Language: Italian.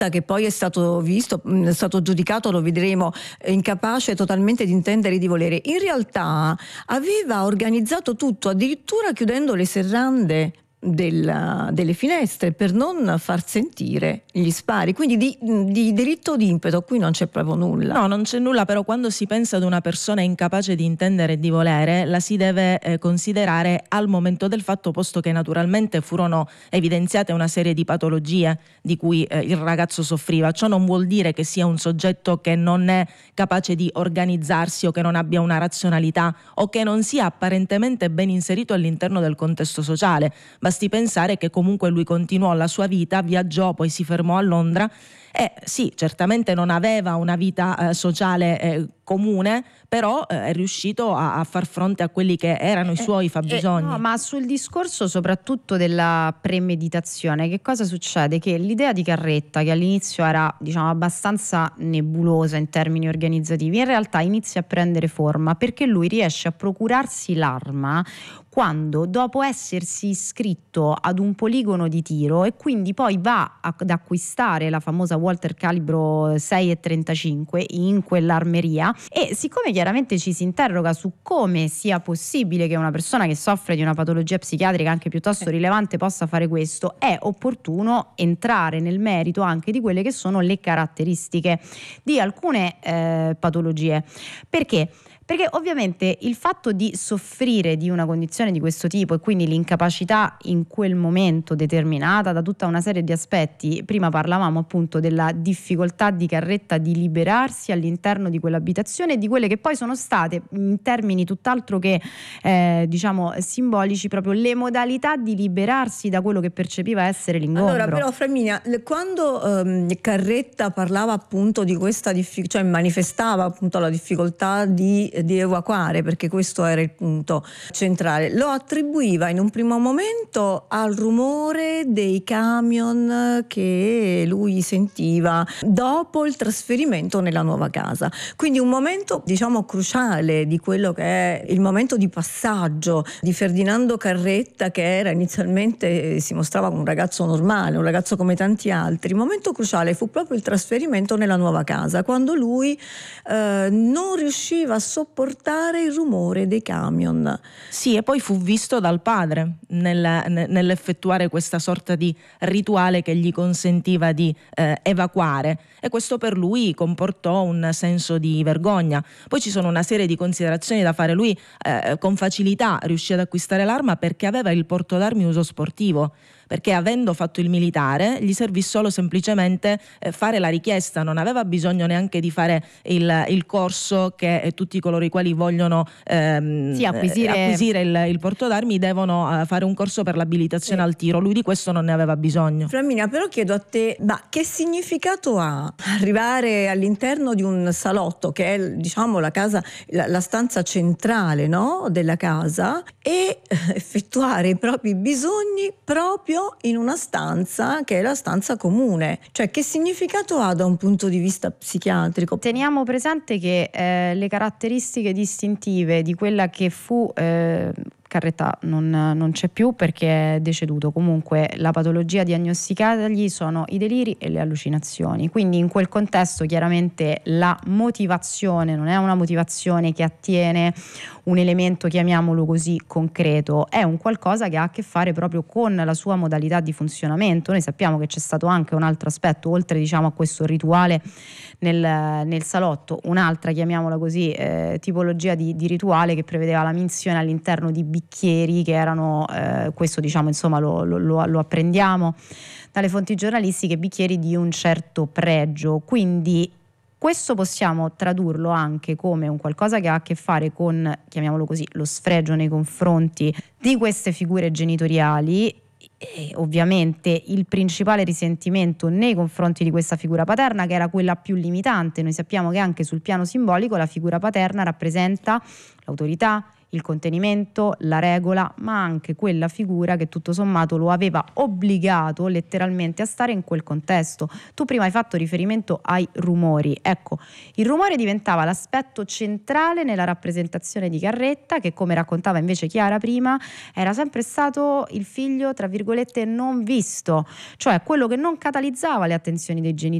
che poi è stato giudicato, lo vedremo, incapace totalmente di intendere e di volere, in realtà aveva organizzato tutto, addirittura chiudendo le serrande delle finestre per non far sentire gli spari, quindi di delitto d'impeto qui non c'è proprio nulla. No, non c'è nulla, però quando si pensa ad una persona incapace di intendere e di volere, la si deve considerare al momento del fatto, posto che naturalmente furono evidenziate una serie di patologie di cui il ragazzo soffriva. Ciò non vuol dire che sia un soggetto che non è capace di organizzarsi o che non abbia una razionalità o che non sia apparentemente ben inserito all'interno del contesto sociale. Basti pensare che comunque lui continuò la sua vita, viaggiò, poi si fermò a Londra e sì, certamente non aveva una vita sociale comune, però è riuscito a far fronte a quelli che erano i suoi fabbisogni. No, ma sul discorso soprattutto della premeditazione, che cosa succede? Che l'idea di Carretta, che all'inizio era abbastanza nebulosa in termini organizzativi, in realtà inizia a prendere forma perché lui riesce a procurarsi l'arma quando, dopo essersi iscritto ad un poligono di tiro e quindi poi va ad acquistare la famosa Walter calibro 6,35 in quell'armeria, e siccome chiaramente ci si interroga su come sia possibile che una persona che soffre di una patologia psichiatrica anche piuttosto rilevante possa fare questo, è opportuno entrare nel merito anche di quelle che sono le caratteristiche di alcune patologie. Perché? Perché ovviamente il fatto di soffrire di una condizione di questo tipo e quindi l'incapacità in quel momento determinata da tutta una serie di aspetti, prima parlavamo appunto della difficoltà di Carretta di liberarsi all'interno di quell'abitazione e di quelle che poi sono state, in termini tutt'altro che simbolici, proprio le modalità di liberarsi da quello che percepiva essere l'ingombro. Allora però Flaminia, quando Carretta parlava appunto di questa cioè manifestava appunto la difficoltà di evacuare, perché questo era il punto centrale, lo attribuiva in un primo momento al rumore dei camion che lui sentiva dopo il trasferimento nella nuova casa. Quindi un momento cruciale di quello che è il momento di passaggio di Ferdinando Carretta, che era inizialmente, si mostrava un ragazzo normale, un ragazzo come tanti altri. Il momento cruciale fu proprio il trasferimento nella nuova casa, quando lui non riusciva a sopportare il rumore dei camion. Sì, e poi fu visto dal padre nell'effettuare questa sorta di rituale che gli consentiva di evacuare, e questo per lui comportò un senso di vergogna. Poi ci sono una serie di considerazioni da fare. Lui con facilità riuscì ad acquistare l'arma perché aveva il portodarmi uso sportivo, perché avendo fatto il militare gli servì solo semplicemente fare la richiesta, non aveva bisogno neanche di fare il corso che tutti coloro i quali vogliono acquisire il portodarmi devono fare un corso per l'abilitazione al tiro. Lui di questo non ne aveva bisogno. Flaminia, però chiedo a te, ma che significato ha arrivare all'interno di un salotto che è la casa, la stanza centrale, no, della casa, e effettuare i propri bisogni proprio in una stanza che è la stanza comune? Cioè, che significato ha da un punto di vista psichiatrico? Teniamo presente che le caratteristiche distintive di quella che fu Carretta non c'è più perché è deceduto. Comunque la patologia diagnosticatagli sono i deliri e le allucinazioni, quindi in quel contesto chiaramente la motivazione non è una motivazione che attiene un elemento, chiamiamolo così, concreto, è un qualcosa che ha a che fare proprio con la sua modalità di funzionamento. Noi sappiamo che c'è stato anche un altro aspetto, oltre a questo rituale nel salotto, un'altra, chiamiamola così, tipologia di rituale che prevedeva la minzione all'interno di bicchieri che erano, questo lo apprendiamo dalle fonti giornalistiche, bicchieri di un certo pregio. Quindi questo possiamo tradurlo anche come un qualcosa che ha a che fare con, chiamiamolo così, lo sfregio nei confronti di queste figure genitoriali. E ovviamente il principale risentimento nei confronti di questa figura paterna, che era quella più limitante. Noi sappiamo che anche sul piano simbolico la figura paterna rappresenta l'autorità, il contenimento, la regola, ma anche quella figura che tutto sommato lo aveva obbligato letteralmente a stare in quel contesto. Tu prima hai fatto riferimento ai rumori, ecco, il rumore diventava l'aspetto centrale nella rappresentazione di Carretta, che come raccontava invece Chiara prima era sempre stato il figlio tra virgolette non visto, cioè quello che non catalizzava le attenzioni dei genitori